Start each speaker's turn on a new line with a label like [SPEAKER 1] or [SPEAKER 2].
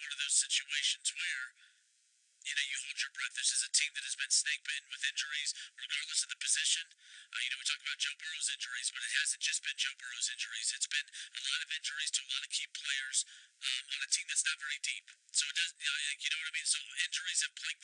[SPEAKER 1] one of those situations where you hold your breath. This is a team that has been snake bitten with injuries, regardless of the position. We talk about Joe Burrow's injuries, but it hasn't just been Joe Burrow's injuries. It's been a lot of injuries to a lot of key players on a team that's not very deep. So it does, you know what I mean. So injuries have plagued